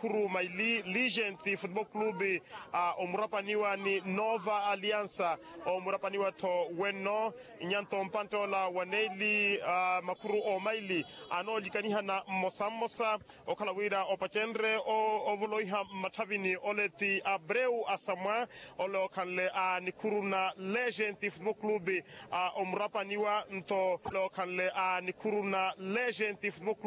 kuru maili Legend Football Club omurapaniwa ni Nova Aliança omurapaniwa to wenno inyanto mpanto la waneli makuru o maili ano likaniha na mosamosa okalawira opachenre o ovoloiha matavini oleti Abreu Asamwa olo kanle nikuru na Legend Football Club omurapaniwa nto lo kanle nikuru na Legend Football Club